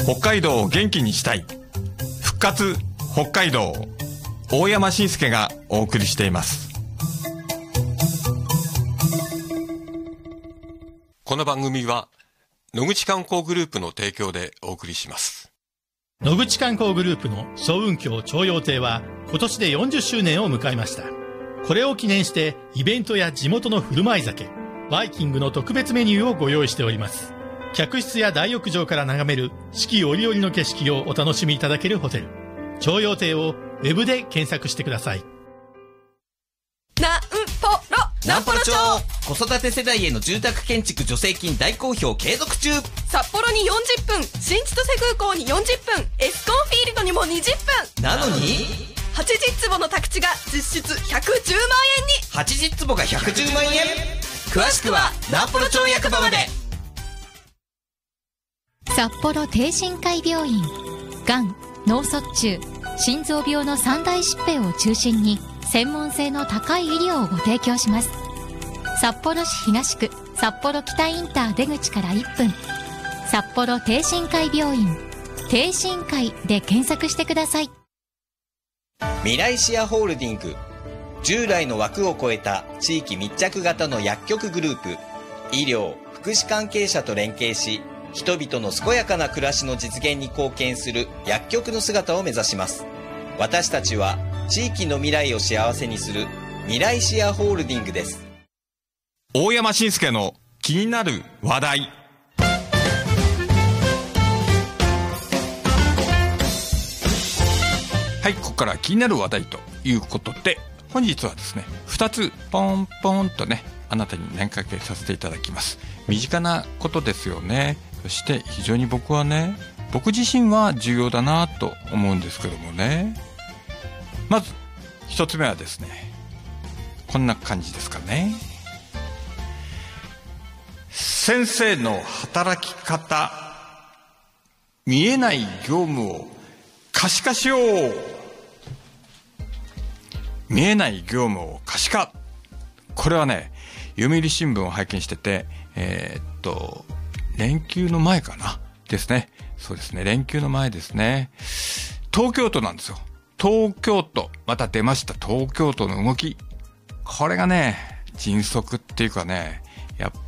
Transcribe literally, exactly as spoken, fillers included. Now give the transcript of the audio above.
北海道を元気にしたい復活北海道、大山伸介がお送りしています。この番組は野口観光グループの提供でお送りします。 野口観光グループの早雲峡朝陽亭は今年でよんじゅっしゅうねんを迎えました。これを記念してイベントや地元の振る舞い酒、バイキングの特別メニューをご用意しております。客室や大浴場から眺める四季折々の景色をお楽しみいただけるホテル、朝陽亭をウェブで検索してください。 なんぽろなんぽろ町、子育て世代への住宅建築助成金大好評継続中。 札幌によんじゅっぷん、新千歳空港によんじゅっぷん、エスコンフィールドにもにじゅっぷんなのにはちじゅっつぼの宅地が実質ひゃくじゅうまんえんに。 はちじゅっつぼがひゃくじゅうまんえん。詳しくはなんぽろ町役場まで。 札幌帝心会病院、がん、脳卒中、心臓病の三大疾病を中心に専門性の高い医療をご提供します。札幌市東区札幌北インター出口からいっぷん、札幌帝心会病院、帝心会で検索してください。 未来シアホールディング、従来の枠を超えた地域密着型の薬局グループ、医療・福祉関係者と連携し、人々の健やかな暮らしの実現に貢献する薬局の姿を目指します。私たちは地域の未来を幸せにする未来シェアホールディングです。 大山伸介の気になる話題。はい、ここから気になる話題ということで、本日はですねふたつポンポンとねあなたに投げかけさせていただきます。身近なことですよね。そして非常に僕はね、僕自身は重要だなと思うんですけどもね。まず一つ目はですね、こんな感じですかね。先生の働き方、見えない業務を可視化しよう。見えない業務を可視化、これはね読売新聞を拝見してて、えー、っと連休の前かなですね。そうですね、連休の前ですね。東京都なんですよ。東京都、また出ました、東京都の動き。これがね迅速っていうかね、やっ